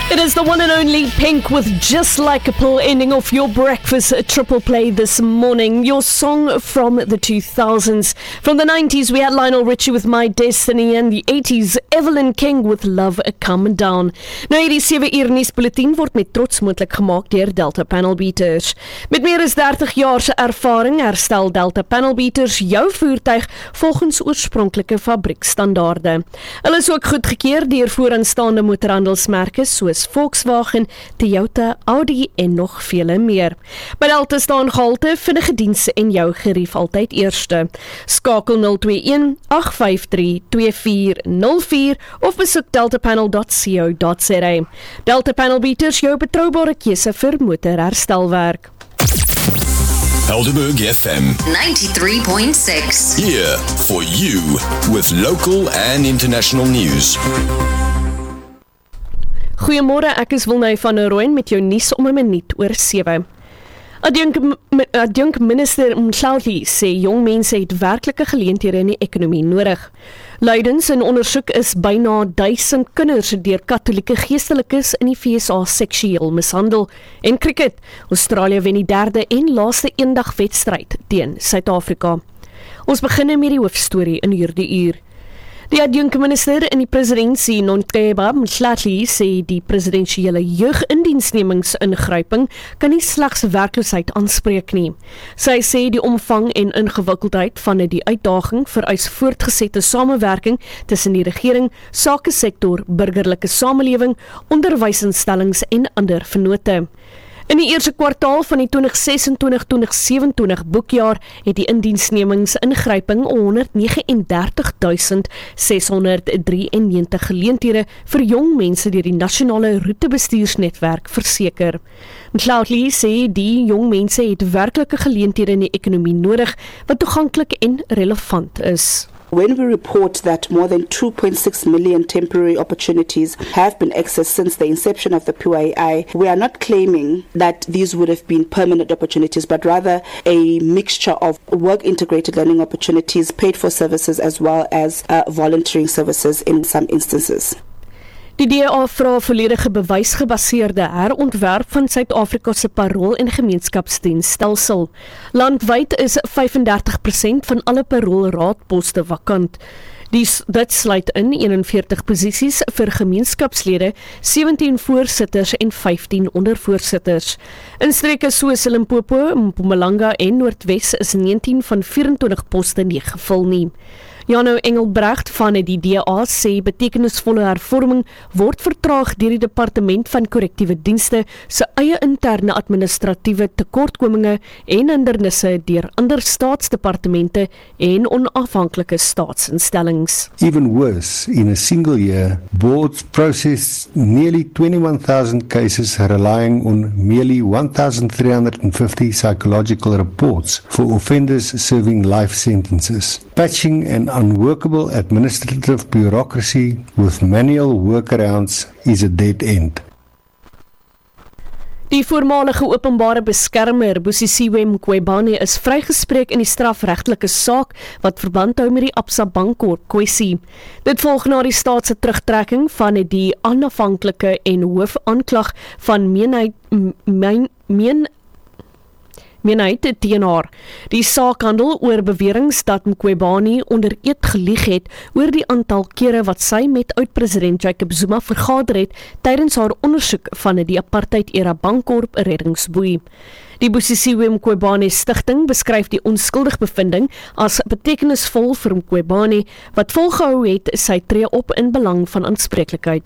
It is the one and only Pink with Just Like a Pill, ending off your breakfast triple play this morning. Your song from the 2000s. From the 90s, we had Lionel Richie with My Destiny, and the 80s, Evelyn King with Love Come Down. Nou, hierdie 7 uur nuusbulletin word met trots moontlik gemaak deur Delta Panel Beaters. Met meer as 30 jaar se ervaring herstel Delta Panel Beaters jou voertuig volgens oorspronklike fabriekstandaarde. Hulle is ook goedgekeur deur vooraanstaande motorhandelsmerke soos Volkswagen, Toyota, Audi en nog vele meer. By Delta staan gehalte, vinnige dienste en jou gerief altyd eerste. Skakel 021-853-2404 of besoek deltapanel.co.za. Delta Panel Beaters, jou betroubare keuse vir motorherstelwerk. Helderberg FM 93.6. here for you with local and international news. Goeiemôre, ek is Wilney van der Rooyen met jou nuus om 7:01. Adjunk minister Mhlawuli sê jong mense het werklike geleenthede in die ekonomie nodig. Luidens in ondersoek is byna 1000 kinders deur katholieke geestelikes in die VSA seksueel mishandel. En cricket, Australië wen die derde en laaste eendagwedstryd teen Suid-Afrika. Ons begin met die hoofstorie in hierdie uur. Die adjunkminister in die presidentsie, Nonqeba Mhlawuli, sê die presidensiële jeugindiensnemingsingryping kan nie slegs werkloosheid aanspreek nie. Sy sê die omvang en ingewikkeldheid van die uitdaging vereis voortgesette samewerking tussen die regering, sakesektor, burgerlike samelewing, onderwysinstellings en ander vennote. In die eerste kwartaal van die 2026-2027 boekjaar het die indiensnemingsingryping 139.693 geleenthede vir jong mense deur die nasionale roetebestuursnetwerk verseker. Mhlawuli sê die jong mense het werklike geleenthede in die ekonomie nodig wat toeganklik en relevant is. When we report that more than 2.6 million temporary opportunities have been accessed since the inception of the PYI, we are not claiming that these would have been permanent opportunities, but rather a mixture of work-integrated learning opportunities, paid-for services, as well as volunteering services in some instances. Die DA vra volledige bewysgebaseerde herontwerp van Suid-Afrika se parol- en gemeenskapsdiensstelsel. Landwyd is 35% van alle paroolraadposte vakant. Dit sluit in 41 posisies vir gemeenskapslede, 17 voorsitters en 15 ondervoorsitters. In streke soos Limpopo, Mpumalanga en Noordwes is 19 van 24 poste nie gevul nie. Jano Engelbrecht van die DA sê betekenisvolle hervorming word vertraag deur die Departement van Korrektiewe Dienste se eie interne administratiewe tekortkominge en hindernisse deur ander staatsdepartemente en onafhanklike staatsinstellings. Even worse, in a single year, boards processed nearly 21,000 cases relying on merely 1,350 psychological reports for offenders serving life sentences. Patching an unworkable administrative bureaucracy with manual workarounds is a dead end. Die voormalige openbare beskermer, Busisiwe Mqwebane, is vrygespreek in die strafregtelike saak wat verband hou met die Absa Bankorp kwessie. Dit volg na die staat se terugtrekking van die onafhanklike en hoofaanklag van meenheid teen haar. Die saak handel oor beweringe dat Mqwebane onder eed gelieg het oor die aantal kere wat sy met oud-president Jacob Zuma vergader het tydens haar ondersoek van die apartheid-era Bankorp reddingsboei. Die Busisiwe Mqwebane stigting beskryf die onskuldig bevinding as betekenisvol vir Mqwebane wat volgehou het sy tree op in belang van aanspreeklikheid.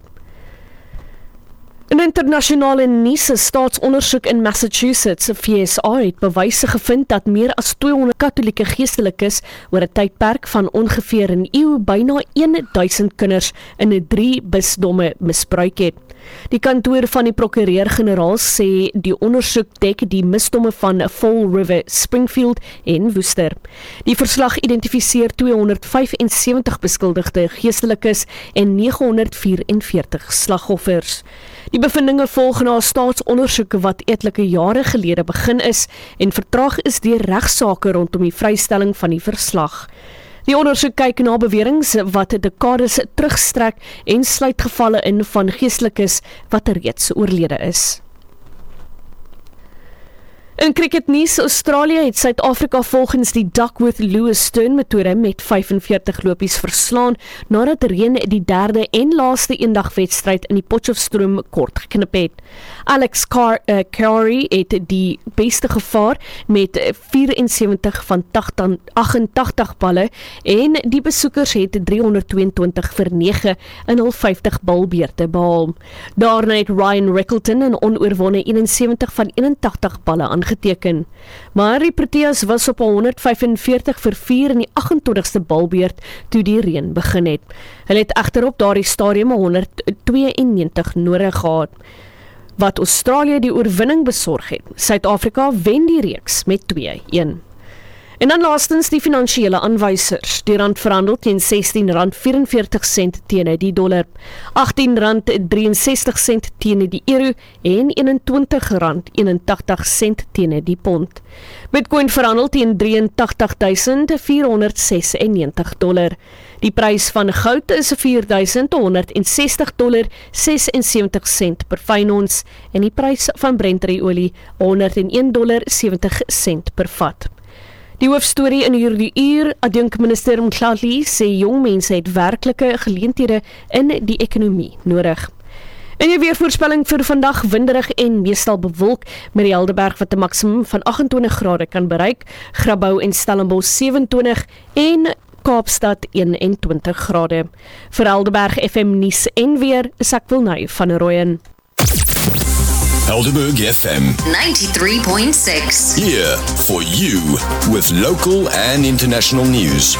In internasionale nuus, 'n staatsondersoek in Massachusetts, VSA, het bewyse gevind dat meer as 200 katholieke geestelikes oor 'n tydperk van ongeveer 'n eeu byna 1000 kinders in 3 bisdomme misbruik het. Die kantoor van die prokureur-generaal sê die ondersoek dek die misdomme van Fall River, Springfield en Worcester. Die verslag identifiseer 275 beskuldigde geestelikes en 944 slagoffers. Die bevindinge volg na 'n staatsondersoek wat etlike jare gelede begin is en vertraag is deur regsaake rondom die vrystelling van die verslag. Die ondersoek kyk na beweringe wat dekades terugstrek en sluit gevalle in van geestelikes wat reeds oorlede is. In cricketnuus, Australië het Suid-Afrika volgens die Duckworth-Lewis metode met 45 lopies verslaan, nadat reën die derde en laaste eendagwedstryd in die Potchefstroom kort geknip het. Alex Carey het die beste gevaar met 74 van 88 balle en die besoekers het 322 vir 9 in hul 50 balbeurte behaal. Daarna het Ryan Reckleton 'n onoorwonne 71 van 81 balle aangeteken. Maar die Proteas was op 145 vir 4 in die 28ste balbeurt toe die reën begin het. Hulle het egter op daardie stadium 192 nodig gehad, wat Australië die oorwinning besorg het. Suid-Afrika wen die reeks met 2-1. En dan laastens die finansiële aanwysers. Die rand verhandel teen R16.44 teen die dollar, R18.63 teen die euro en R21.81 teen die pond. Bitcoin verhandel teen $83,496. Die prys van goud is $4.160.76 per fyn ons en die prys van Brent-olie $101.70 per vat. Die hoofstorie in hierdie uur, adjunkminister Mkhatli sê jong mense het werklike geleenthede in die ekonomie nodig. En die weervoorspelling vir vandag winderig en meestal bewolk met die Helderberg wat 'n maksimum van 28 grade kan bereik, Grabouw en Stellenbosch 27 en Kaapstad 21 grade. Vir Helderberg FM nuus en weer is ek Wilnay van Rooyen. Helderberg FM 93.6. here for you with local and international news.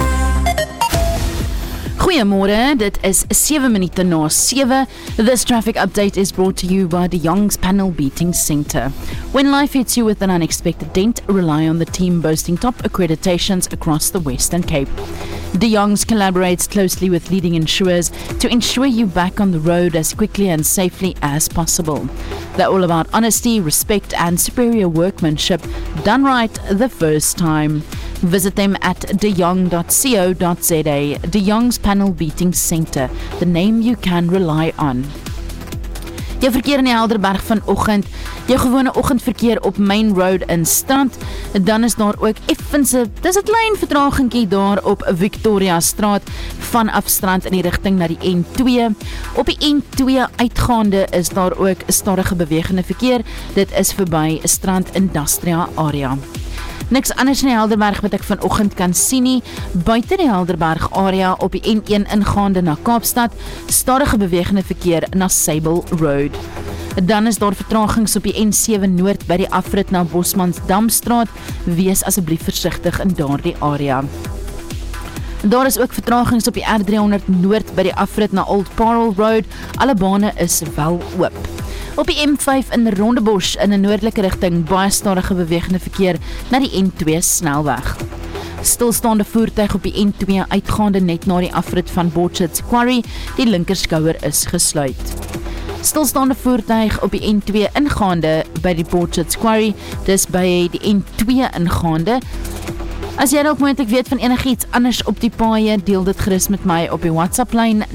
Goeiemôre, dit is 7 minute na 7. This traffic update is brought to you by De Jong's Panel Beating Centre. When life hits you with an unexpected dent, rely on the team boasting top accreditations across the Western Cape. De Jong's collaborates closely with leading insurers to ensure you back on the road as quickly and safely as possible. They're all about honesty, respect and superior workmanship done right the first time. Visit them at deyong.co.za. De Jong's Panel Beating Centre, the name you can rely on. Jou verkeer in die Helderberg vanoggend, jou gewone oggendverkeer op Main Road in Strand, dan is daar ook effense, dis 'n klein vertragingkie daar op Victoria Straat vanaf Strand in die rigting na die N2. Op die N2 uitgaande is daar ook stadige bewegende verkeer, dit is verby Strand Industria area. Niks anders in die Helderberg wat ek vanoggend kan sien nie. Buite die Helderberg area op die N1 ingaande na Kaapstad, stadige bewegende verkeer na Sable Road. Dan is daar vertragings op die N7 Noord by die afrit na Bosmansdamstraat. Wees asseblief versigtig in daardie area. Daar is ook vertragings op die R300 Noord by die afrit na Old Parel Road. Alle bane is wel oop. Op die M5 in Rondebosch in 'n noordelike rigting baie stadige bewegende verkeer na die N2 snelweg. Stilstaande voertuig op die N2 uitgaande net na die afrit van Botchet's Quarry, die linkerskouer is gesluit. Stilstaande voertuig op die N2 ingaande by die Botchet's Quarry, dis by die N2 ingaande. As jy dalk moontlik weet van enigiets anders op die paaie, deel dit gerus met my op die WhatsApp-lyn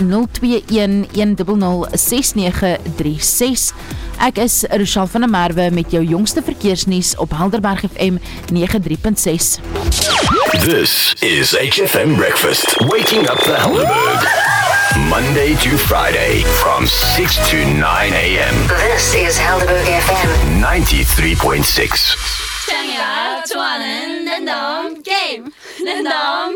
021-100-6936. Ek is Rochelle van der Merwe met jou jongste verkeersnuus op Helderberg FM 93.6. This is HFM Breakfast, waking up the Helderberg. Monday to Friday from 6 to 9 a.m. This is Helderberg FM 93.6. Game.